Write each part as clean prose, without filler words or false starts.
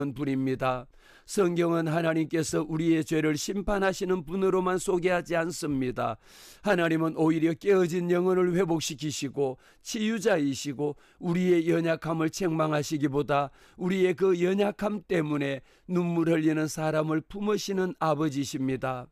분입니다. 성경은 하나님께서 우리의 죄를 심판하시는 분으로만 소개하지 않습니다. 하나님은 오히려 깨어진 영혼을 회복시키시고 치유자이시고 우리의 연약함을 책망하시기보다 우리의 그 연약함 때문에 눈물 흘리는 사람을 품으시는 아버지십니다.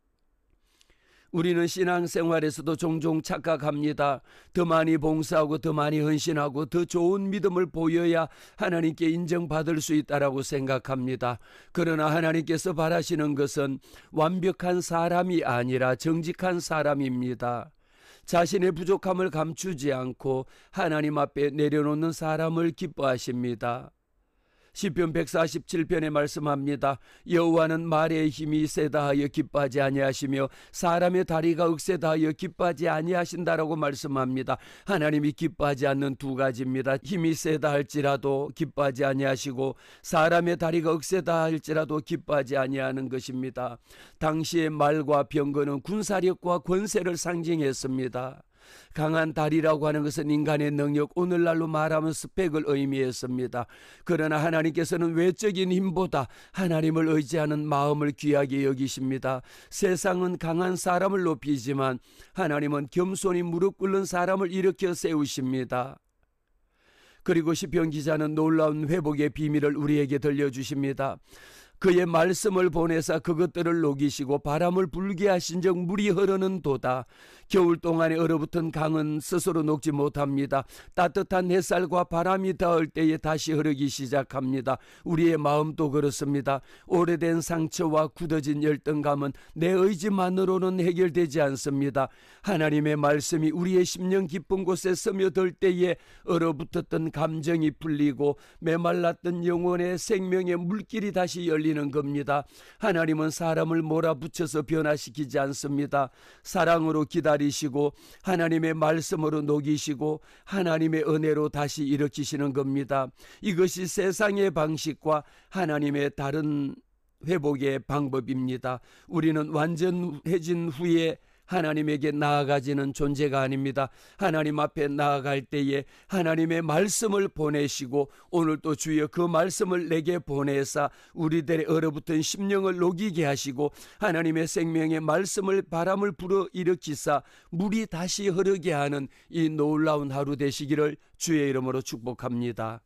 우리는 신앙생활에서도 종종 착각합니다. 더 많이 봉사하고 더 많이 헌신하고 더 좋은 믿음을 보여야 하나님께 인정받을 수 있다라고 생각합니다. 그러나 하나님께서 바라시는 것은 완벽한 사람이 아니라 정직한 사람입니다. 자신의 부족함을 감추지 않고 하나님 앞에 내려놓는 사람을 기뻐하십니다. 시편 147편에 말씀합니다. 여호와는 말의 힘이 세다 하여 기뻐하지 아니하시며 사람의 다리가 억세다 하여 기뻐하지 아니하신다라고 말씀합니다. 하나님이 기뻐하지 않는 두 가지입니다. 힘이 세다 할지라도 기뻐하지 아니하시고 사람의 다리가 억세다 할지라도 기뻐하지 아니하는 것입니다. 당시의 말과 병거는 군사력과 권세를 상징했습니다. 강한 다리라고 하는 것은 인간의 능력, 오늘날로 말하면 스펙을 의미했습니다. 그러나 하나님께서는 외적인 힘보다 하나님을 의지하는 마음을 귀하게 여기십니다. 세상은 강한 사람을 높이지만 하나님은 겸손히 무릎 꿇는 사람을 일으켜 세우십니다. 그리고 시편 기자는 놀라운 회복의 비밀을 우리에게 들려주십니다. 그의 말씀을 보내사 그것들을 녹이시고 바람을 불게 하신 적 물이 흐르는 도다. 겨울 동안에 얼어붙은 강은 스스로 녹지 못합니다. 따뜻한 햇살과 바람이 닿을 때에 다시 흐르기 시작합니다. 우리의 마음도 그렇습니다. 오래된 상처와 굳어진 열등감은 내 의지만으로는 해결되지 않습니다. 하나님의 말씀이 우리의 심령 깊은 곳에 스며들 때에 얼어붙었던 감정이 풀리고 메말랐던 영혼의 생명의 물길이 다시 열리는 겁니다. 하나님은 사람을 몰아붙여서 변화시키지 않습니다. 사랑으로 기다리시고 하나님의 말씀으로 녹이시고 하나님의 은혜로 다시 일으키시는 겁니다. 이것이 세상의 방식과 하나님의 다른 회복의 방법입니다. 우리는 완전해진 후에 하나님에게 나아가지는 존재가 아닙니다. 하나님 앞에 나아갈 때에 하나님의 말씀을 보내시고 오늘 또 주여 그 말씀을 내게 보내사 우리들의 얼어붙은 심령을 녹이게 하시고 하나님의 생명의 말씀을 바람을 불어 일으키사 물이 다시 흐르게 하는 이 놀라운 하루 되시기를 주의 이름으로 축복합니다.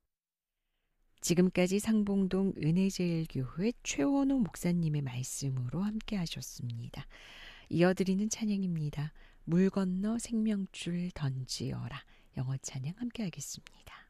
지금까지 상봉동 은혜제일교회 최원호 목사님의 말씀으로 함께 하셨습니다. 이어드리는 찬양입니다. 물 건너 생명줄 던지어라. 영어 찬양 함께 하겠습니다.